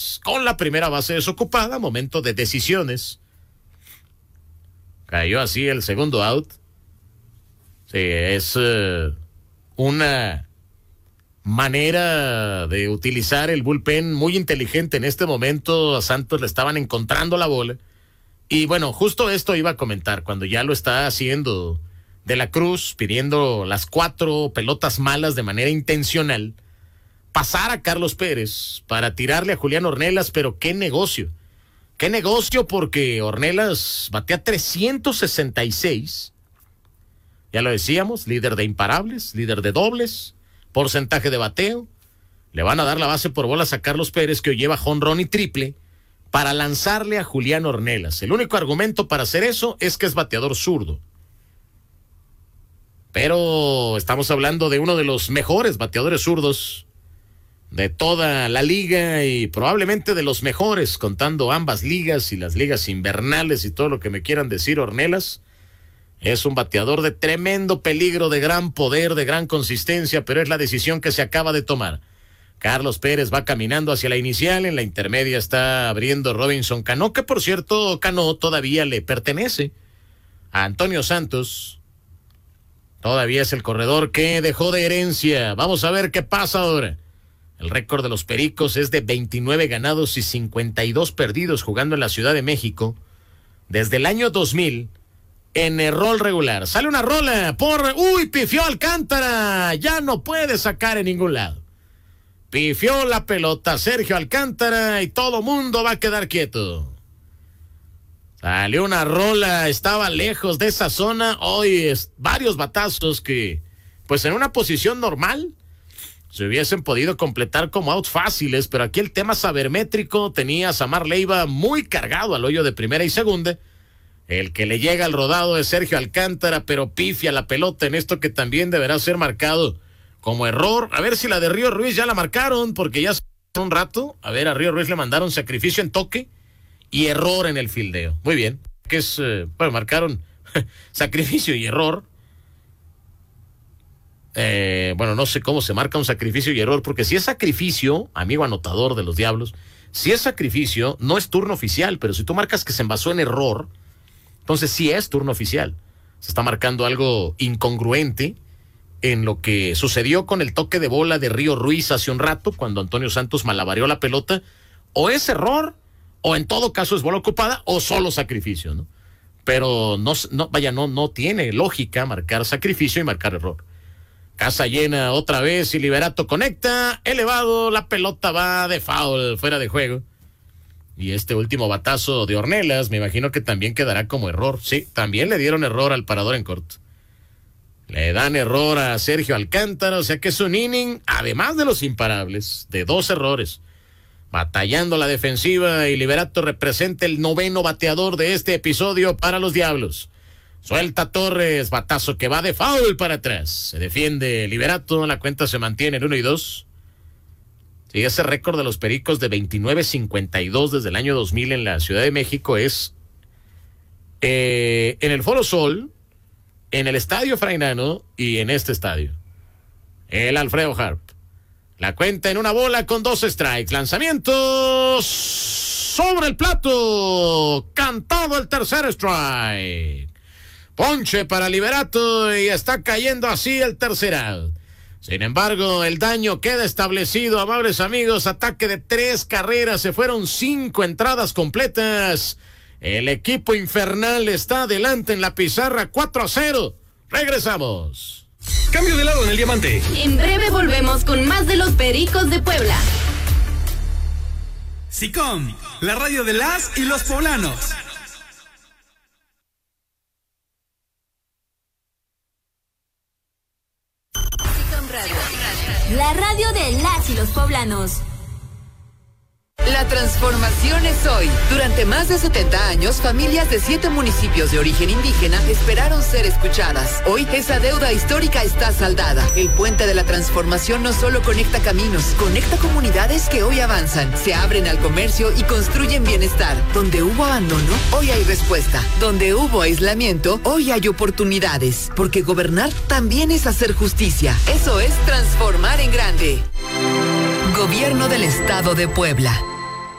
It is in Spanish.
Pérez con la primera base desocupada, momento de decisiones. Cayó así el segundo out. Sí, es una manera de utilizar el bullpen muy inteligente. En este momento a Santos le estaban encontrando la bola. Y bueno, justo esto iba a comentar cuando ya lo está haciendo De la Cruz, pidiendo las 4 pelotas malas de manera intencional. Pasar a Carlos Pérez para tirarle a Julián Ornelas, pero qué negocio. Qué negocio, porque Ornelas batea 366. Ya lo decíamos, líder de imparables, líder de dobles, porcentaje de bateo. Le van a dar la base por bolas a Carlos Pérez, que hoy lleva jonrón y triple, para lanzarle a Julián Ornelas. El único argumento para hacer eso es que es bateador zurdo. Pero estamos hablando de uno de los mejores bateadores zurdos de toda la liga y probablemente de los mejores, contando ambas ligas y las ligas invernales y todo lo que me quieran decir. Ornelas es un bateador de tremendo peligro, de gran poder, de gran consistencia, pero es la decisión que se acaba de tomar. Carlos Pérez va caminando hacia la inicial, en la intermedia está abriendo Robinson Cano, que por cierto Cano todavía le pertenece a Antonio Santos. Todavía es el corredor que dejó de herencia. Vamos a ver qué pasa ahora. El récord de los Pericos es de 29 ganados y 52 perdidos jugando en la Ciudad de México desde el año 2000 en rol regular. Sale una rola por... ¡Uy! Pifió Alcántara. Ya no puede sacar en ningún lado. Pifió la pelota Sergio Alcántara y todo mundo va a quedar quieto. Salió una rola, estaba lejos de esa zona. Hoy varios batazos que, pues en una posición normal, se hubiesen podido completar como outs fáciles, pero aquí el tema sabermétrico tenía a Samar Leiva muy cargado al hoyo de primera y segunda. El que le llega al rodado es Sergio Alcántara, pero pifia la pelota en esto que también deberá ser marcado como error. A ver si la de Río Ruiz ya la marcaron, porque ya hace un rato, a ver, a Río Ruiz le mandaron sacrificio en toque y error en el fildeo. Muy bien, que es, bueno, marcaron sacrificio y error. Bueno, no sé cómo se marca un sacrificio y error, porque si es sacrificio, amigo anotador de los Diablos, si es sacrificio, no es turno oficial, pero si tú marcas que se envasó en error, entonces sí es turno oficial. Se está marcando algo incongruente en lo que sucedió con el toque de bola de Río Ruiz hace un rato, cuando Antonio Santos malabareó la pelota. O es error, o en todo caso es bola ocupada, o solo sacrificio, ¿no? Pero no tiene lógica marcar sacrificio y marcar error. Casa llena otra vez y Liberato conecta, elevado, la pelota va de foul, fuera de juego. Y este último batazo de Ornelas, me imagino que también quedará como error. Sí, también le dieron error al parador en corto. Le dan error a Sergio Alcántara, o sea que es un inning, además de los imparables, de 2 errores. Batallando la defensiva y Liberato representa el 9º bateador de este episodio para los Diablos. Suelta Torres, batazo que va de foul para atrás. Se defiende Liberato, la cuenta se mantiene en 1-2. Sí, ese récord de los Pericos de 29-52 desde el año 2000 en la Ciudad de México es en el Foro Sol, en el Estadio Frainano y en este estadio. El Alfredo Harp. La cuenta en 1 bola con 2 strikes. Lanzamiento sobre el plato. Cantado el tercer strike. Ponche para Liberato y está cayendo así el tercer out. Sin embargo, el daño queda establecido, amables amigos. Ataque de 3 carreras, se fueron 5 entradas completas. El equipo infernal está adelante en la pizarra 4-0. Regresamos. Cambio de lado en el diamante. En breve volvemos con más de los Pericos de Puebla. SICOM, la radio de las y los poblanos. SICOM Radio, la radio de las y los poblanos. La transformación es hoy. Durante más de 70 años, familias de 7 municipios de origen indígena esperaron ser escuchadas. Hoy, esa deuda histórica está saldada. El puente de la transformación no solo conecta caminos, conecta comunidades que hoy avanzan, se abren al comercio y construyen bienestar. Donde hubo abandono, hoy hay respuesta. Donde hubo aislamiento, hoy hay oportunidades. Porque gobernar también es hacer justicia. Eso es transformar en grande. Gobierno del Estado de Puebla.